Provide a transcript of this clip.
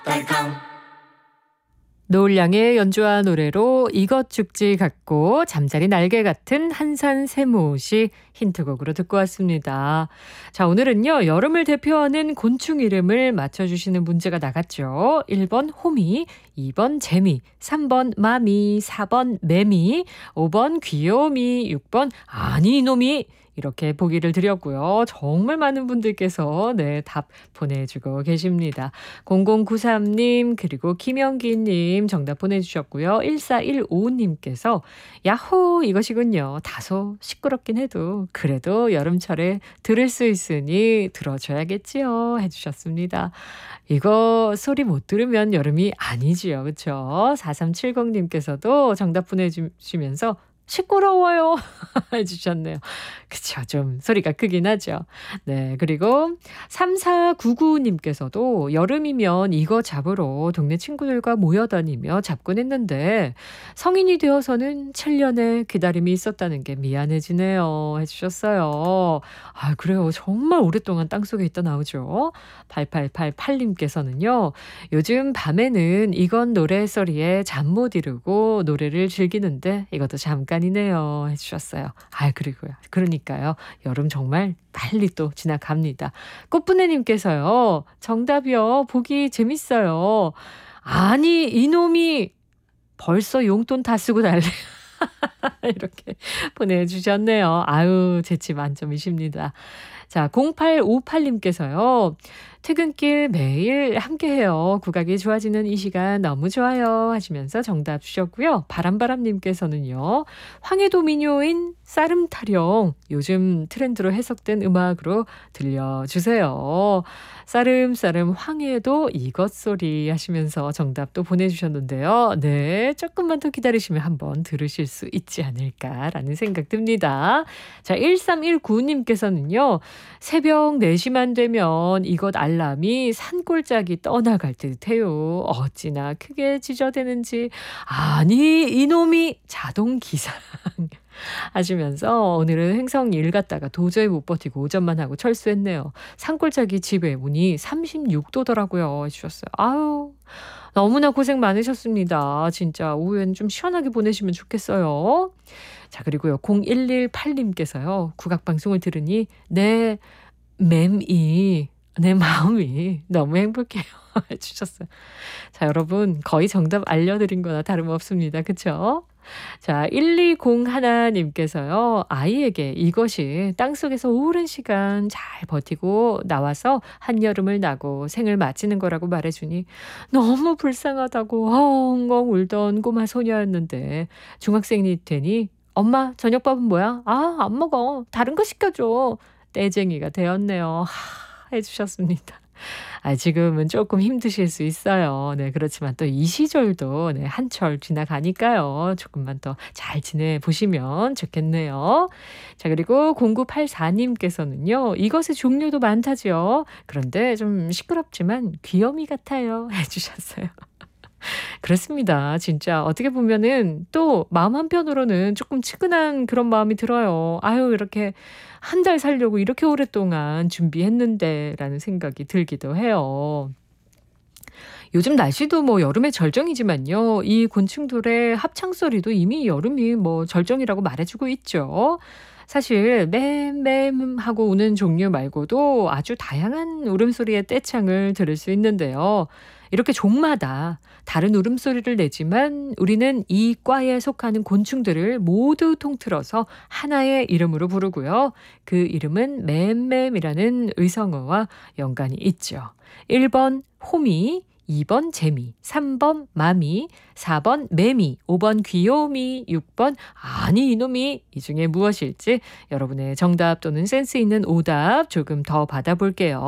딸캉 노을양의 연주와 노래로 이것 죽지 같고 잠자리 날개 같은 한산 세무시 힌트곡으로 듣고 왔습니다. 자, 오늘은요, 여름을 대표하는 곤충 이름을 맞춰주시는 문제가 나갔죠. 1번 호미, 2번 재미, 3번 마미, 4번 매미, 5번 귀요미, 6번 아니 이놈이. 이렇게 보기를 드렸고요. 정말 많은 분들께서 답 보내주고 계십니다. 0093님 그리고 김영기님 정답 보내주셨고요. 1415님께서 야호 이것이군요. 다소 시끄럽긴 해도 그래도 여름철에 들을 수 있으니 들어줘야겠지요 해주셨습니다. 이거 소리 못 들으면 여름이 아니지요. 그렇죠? 4370님께서도 정답 보내주시면서 시끄러워요 해주셨네요. 그쵸, 좀 소리가 크긴 하죠. 네, 그리고 3499님께서도 여름이면 이거 잡으러 동네 친구들과 모여다니며 잡곤 했는데 성인이 되어서는 7년의 기다림이 있었다는 게 미안해지네요 해주셨어요. 아, 그래요. 정말 오랫동안 땅속에 있다 나오죠. 8888님께서는요. 요즘 밤에는 이건 노래소리에 잠 못 이루고 노래를 즐기는데 이것도 잠깐이네요 해주셨어요. 아, 그러니까요. 여름 정말 빨리 또 지나갑니다. 꽃분해님께서요. 정답이요. 보기 재밌어요. 아니 이놈이 벌써 용돈 다 쓰고 달래. 이렇게 보내주셨네요. 아유, 재치 만점이십니다. 자, 0858님께서요. 퇴근길 매일 함께해요. 국악이 좋아지는 이 시간 너무 좋아요 하시면서 정답 주셨고요. 바람바람님께서는요. 황해도 민요인 싸름타령 요즘 트렌드로 해석된 음악으로 들려주세요. 싸름싸름 황해도 이것소리 하시면서 정답도 보내주셨는데요. 네, 조금만 더 기다리시면 한번 들으실 수 있지 않을까라는 생각 듭니다. 자, 1319님께서는요. 새벽 4시만 되면 이것 알람이 산골짜기 떠나갈 듯해요. 어찌나 크게 지저대는지. 아니 이놈이 자동기상 하시면서 오늘은 행성 일 갔다가 도저히 못 버티고 오전만 하고 철수했네요. 산골짜기 집에 오니 36도더라고요 해주셨어요. 아유, 너무나 고생 많으셨습니다. 진짜 오후엔 좀 시원하게 보내시면 좋겠어요. 자, 그리고요 0118님께서요. 국악방송을 들으니 내 마음이 너무 행복해요 해주셨어요. 자, 여러분 거의 정답 알려드린 거나 다름없습니다. 그쵸? 자, 1201님께서요. 아이에게 이것이 땅속에서 오랜 시간 잘 버티고 나와서 한여름을 나고 생을 마치는 거라고 말해주니 너무 불쌍하다고 엉엉 울던 꼬마 소녀였는데 중학생이 되니 엄마 저녁밥은 뭐야? 아, 안 먹어. 다른 거 시켜줘. 떼쟁이가 되었네요. 해주셨습니다. 아, 지금은 조금 힘드실 수 있어요. 네, 그렇지만 또 이 시절도 한철 지나가니까요. 조금만 더 잘 지내보시면 좋겠네요. 자, 그리고 0984님께서는요. 이것의 종류도 많다죠. 그런데 좀 시끄럽지만 귀요미 같아요 해주셨어요. 그렇습니다. 진짜 어떻게 보면은 또 마음 한편으로는 조금 측은한 그런 마음이 들어요. 아유, 이렇게 한 달 살려고 이렇게 오랫동안 준비했는데 라는 생각이 들기도 해요. 요즘 날씨도 뭐 여름의 절정이지만요. 이 곤충들의 합창소리도 이미 여름이 뭐 절정이라고 말해주고 있죠. 사실 맴맴 하고 우는 종류 말고도 아주 다양한 울음소리의 떼창을 들을 수 있는데요. 이렇게 종마다 다른 울음소리를 내지만 우리는 이 과에 속하는 곤충들을 모두 통틀어서 하나의 이름으로 부르고요. 그 이름은 맴맴이라는 의성어와 연관이 있죠. 1번 호미, 2번 재미, 3번 마미, 4번 매미, 5번 귀요미, 6번 아니 이놈이 이 중에 무엇일지 여러분의 정답 또는 센스 있는 오답 조금 더 받아볼게요.